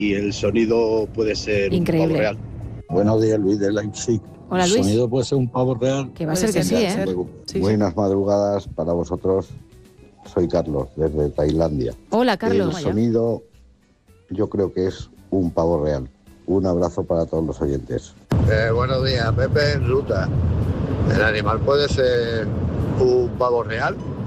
y el sonido puede ser Increíble. un pavo real. Buenos días, Luis de Leipzig. Hola, El Luis. sonido puede ser un pavo real. Que va a ser que sí, Venga, hasta ¿eh? luego. Sí, Buenas madrugadas para vosotros. Soy Carlos, desde Tailandia. Hola, Carlos. El sonido yo creo que es un pavo real. Un abrazo para todos los oyentes. Buenos días, Pepe en ruta. ¿El animal puede ser un pavo real?